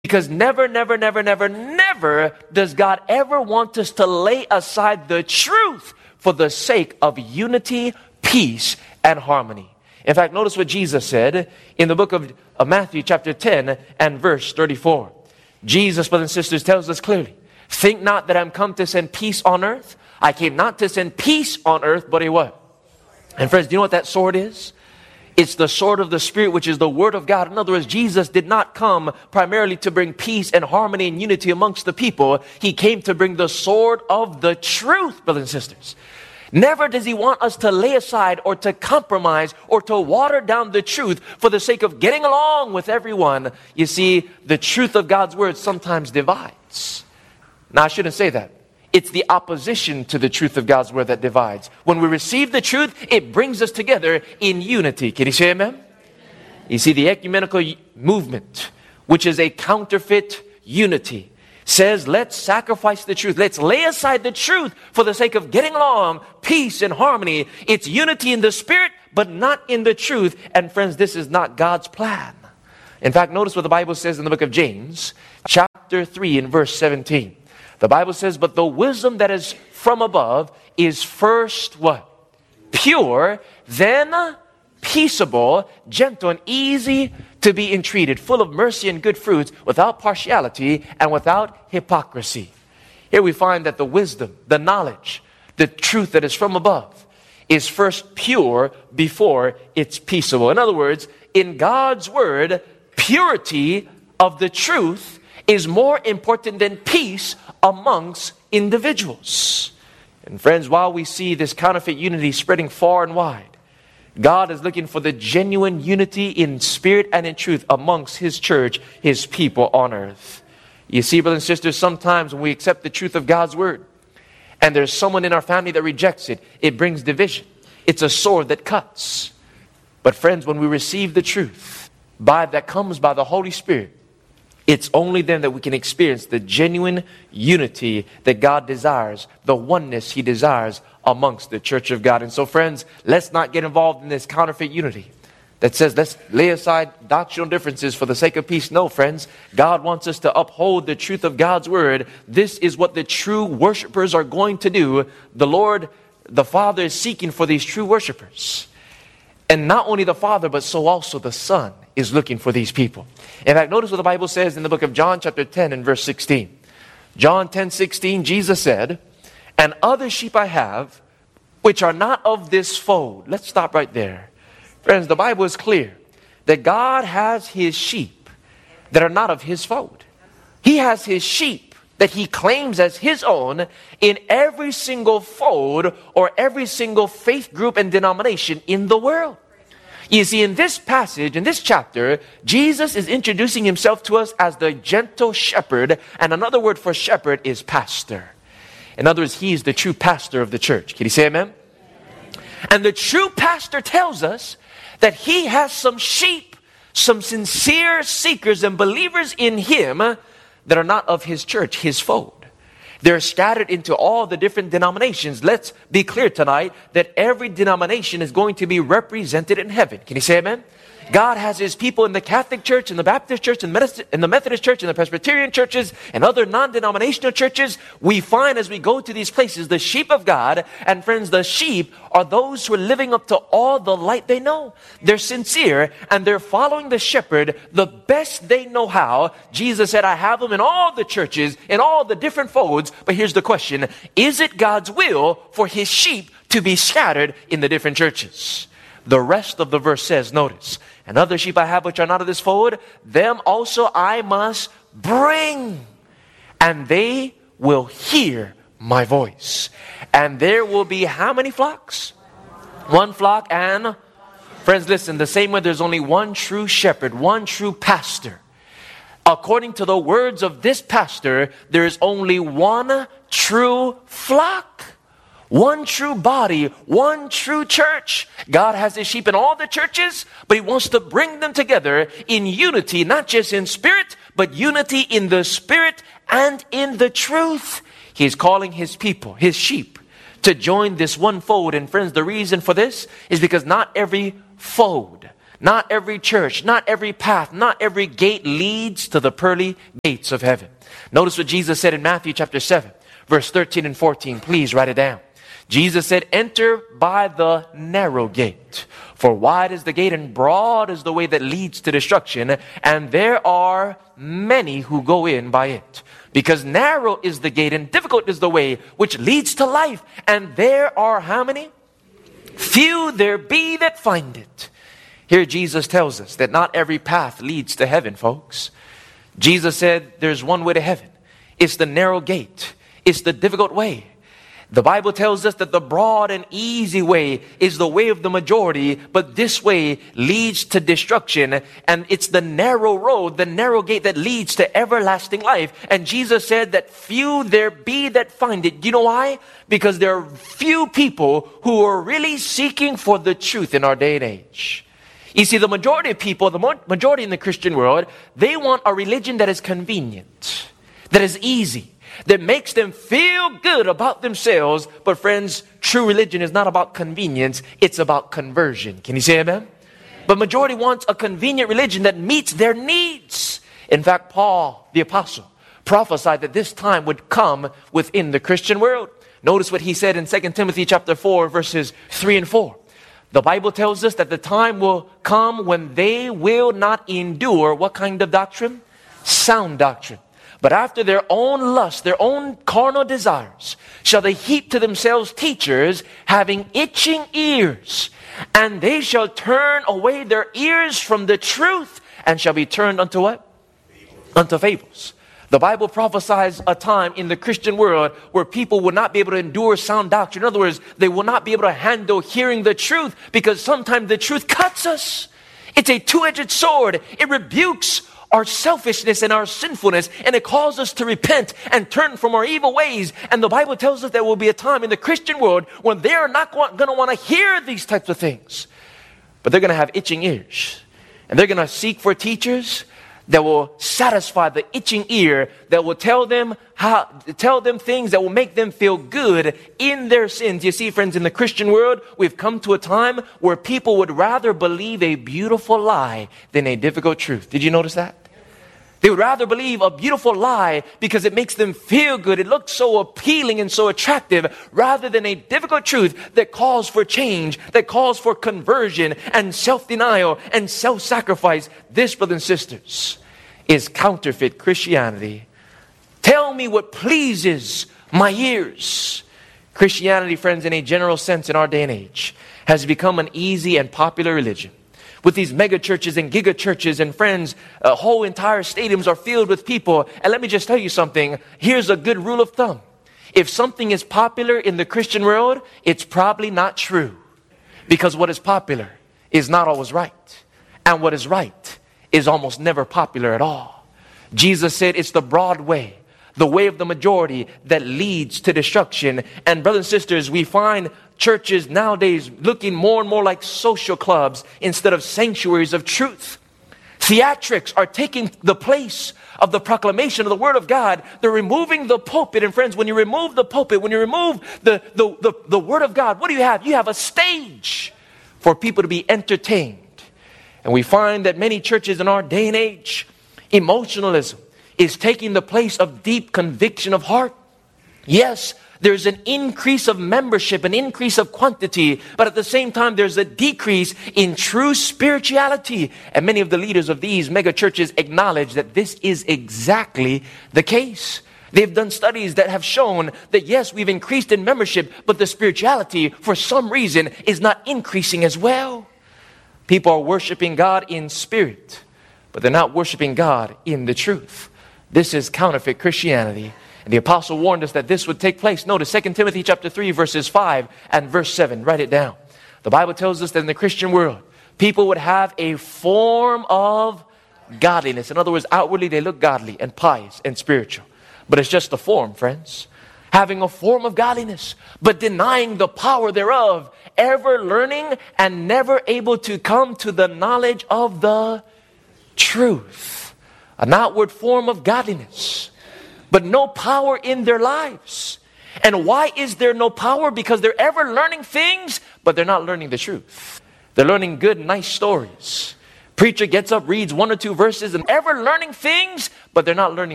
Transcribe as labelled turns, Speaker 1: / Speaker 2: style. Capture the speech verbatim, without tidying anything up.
Speaker 1: Because never, never, never, never, never does God ever want us to lay aside the truth for the sake of unity, peace, and harmony. In fact, notice what Jesus said in the book of, of Matthew chapter ten and verse thirty-four. Jesus, brothers and sisters, tells us clearly, think not that I'm come to send peace on earth. I came not to send peace on earth, but a what? And friends, do you know what that sword is? It's the sword of the Spirit, which is the Word of God. In other words, Jesus did not come primarily to bring peace and harmony and unity amongst the people. He came to bring the sword of the truth, brothers and sisters. Never does He want us to lay aside or to compromise or to water down the truth for the sake of getting along with everyone. You see, the truth of God's Word sometimes divides. Now, I shouldn't say that. It's the opposition to the truth of God's Word that divides. When we receive the truth, it brings us together in unity. Can you say amen? Amen. You see, the ecumenical movement, which is a counterfeit unity, says, let's sacrifice the truth. Let's lay aside the truth for the sake of getting along, peace and harmony. It's unity in the Spirit, but not in the truth. And friends, this is not God's plan. In fact, notice what the Bible says in the book of James, chapter three and verse seventeen. The Bible says, but the wisdom that is from above is first what? Pure, then peaceable, gentle, and easy to be entreated, full of mercy and good fruits, without partiality and without hypocrisy. Here we find that the wisdom, the knowledge, the truth that is from above is first pure before it's peaceable. In other words, in God's Word, purity of the truth is more important than peace amongst individuals. And friends, while we see this counterfeit unity spreading far and wide, God is looking for the genuine unity in spirit and in truth amongst His church, His people on earth. You see, brothers and sisters, sometimes when we accept the truth of God's Word, and there's someone in our family that rejects it, it brings division. It's a sword that cuts. But friends, when we receive the truth by that comes by the Holy Spirit, it's only then that we can experience the genuine unity that God desires, the oneness He desires amongst the church of God. And so, friends, let's not get involved in this counterfeit unity that says let's lay aside doctrinal differences for the sake of peace. No, friends, God wants us to uphold the truth of God's Word. This is what the true worshipers are going to do. The Lord, the Father, is seeking for these true worshipers. And not only the Father, but so also the Son is looking for these people. In fact, notice what the Bible says in the book of John chapter ten and verse sixteen. John ten sixteen, Jesus said, and other sheep I have, which are not of this fold. Let's stop right there. Friends, the Bible is clear that God has His sheep that are not of His fold. He has His sheep that He claims as His own in every single fold or every single faith group and denomination in the world. You see, in this passage, in this chapter, Jesus is introducing Himself to us as the gentle shepherd, and another word for shepherd is pastor. In other words, He is the true pastor of the church. Can you say amen? Amen. And the true pastor tells us that He has some sheep, some sincere seekers and believers in Him that are not of His church, His fold. They're scattered into all the different denominations. Let's be clear tonight that every denomination is going to be represented in heaven. Can you say amen? God has His people in the Catholic Church, in the Baptist Church, in the Methodist Church, in the Presbyterian churches, and other non-denominational churches. We find as we go to these places the sheep of God. And friends, the sheep are those who are living up to all the light they know. They're sincere and they're following the shepherd the best they know how. Jesus said, I have them in all the churches, in all the different folds. But here's the question. Is it God's will for His sheep to be scattered in the different churches? The rest of the verse says, notice, and other sheep I have which are not of this fold, them also I must bring, and they will hear my voice. And there will be how many flocks? One flock. And friends, listen, the same way there's only one true shepherd, one true pastor. According to the words of this pastor, there is only one true flock. One true body, one true church. God has His sheep in all the churches, but He wants to bring them together in unity, not just in spirit, but unity in the spirit and in the truth. He's calling His people, His sheep, to join this one fold. And friends, the reason for this is because not every fold, Not every church, not every path, not every gate leads to the pearly gates of heaven. Notice what Jesus said in Matthew chapter seven, verse thirteen and fourteen. Please write it down. Jesus said, enter by the narrow gate. For wide is the gate and broad is the way that leads to destruction. And there are many who go in by it. Because narrow is the gate and difficult is the way which leads to life. And there are how many? Few there be that find it. Here Jesus tells us that not every path leads to heaven, folks. Jesus said there's one way to heaven. It's the narrow gate. It's the difficult way. The Bible tells us that the broad and easy way is the way of the majority, but this way leads to destruction. And it's the narrow road, the narrow gate that leads to everlasting life. And Jesus said that few there be that find it. Do you know why? Because there are few people who are really seeking for the truth in our day and age. You see, the majority of people, the majority in the Christian world, they want a religion that is convenient, that is easy, that makes them feel good about themselves. But friends, true religion is not about convenience. It's about conversion. Can you say amen? But majority wants a convenient religion that meets their needs. In fact, Paul, the apostle, prophesied that this time would come within the Christian world. Notice what he said in Second Timothy chapter four, verses three and four. The Bible tells us that the time will come when they will not endure what kind of doctrine? Sound doctrine. But after their own lust, their own carnal desires, shall they heap to themselves teachers having itching ears. And they shall turn away their ears from the truth and shall be turned unto what? Unto fables. The Bible prophesies a time in the Christian world where people will not be able to endure sound doctrine. In other words, they will not be able to handle hearing the truth because sometimes the truth cuts us. It's a two-edged sword. It rebukes our selfishness and our sinfulness, and it calls us to repent and turn from our evil ways. And the Bible tells us there will be a time in the Christian world when they're not going to want to hear these types of things. But they're going to have itching ears. And they're going to seek for teachers that will satisfy the itching ear, that will tell them how, tell them things that will make them feel good in their sins. You see, friends, in the Christian world, we've come to a time where people would rather believe a beautiful lie than a difficult truth. Did you notice that? They would rather believe a beautiful lie because it makes them feel good. It looks so appealing and so attractive rather than a difficult truth that calls for change, that calls for conversion and self-denial and self-sacrifice. This, brothers and sisters, is counterfeit Christianity. Tell me what pleases my ears. Christianity, friends, in a general sense in our day and age, has become an easy and popular religion. With these mega churches and giga churches and friends, uh, whole entire stadiums are filled with people. And let me just tell you something. Here's a good rule of thumb. If something is popular in the Christian world, it's probably not true. Because what is popular is not always right. And what is right is almost never popular at all. Jesus said it's the broad way, the way of the majority that leads to destruction. And brothers and sisters, we find churches nowadays looking more and more like social clubs instead of sanctuaries of truth. Theatrics are taking the place of the proclamation of the Word of God. They're removing the pulpit. And friends, when you remove the pulpit, when you remove the, the, the, the Word of God, what do you have? You have a stage for people to be entertained. And we find that many churches in our day and age, emotionalism is taking the place of deep conviction of heart. Yes, there's an increase of membership, an increase of quantity, but at the same time, there's a decrease in true spirituality. And many of the leaders of these mega churches acknowledge that this is exactly the case. They've done studies that have shown that yes, we've increased in membership, but the spirituality, for some reason, is not increasing as well. People are worshiping God in spirit, but they're not worshiping God in the truth. This is counterfeit Christianity. And the apostle warned us that this would take place. Notice Second Timothy chapter three, verses five and verse seven. Write it down. The Bible tells us that in the Christian world, people would have a form of godliness. In other words, outwardly they look godly and pious and spiritual. But it's just a form, friends. Having a form of godliness, but denying the power thereof, ever learning and never able to come to the knowledge of the truth. An outward form of godliness, but no power in their lives. And why is there no power? Because they're ever learning things, but they're not learning the truth. They're learning good, nice stories. Preacher gets up, reads one or two verses, and ever learning things, but they're not learning